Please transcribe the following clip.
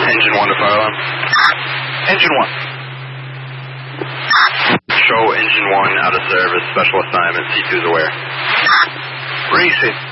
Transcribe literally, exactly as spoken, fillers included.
Engine one to fire alarm. Engine one. Show engine one out of service, special assignment, C two is aware. Racing.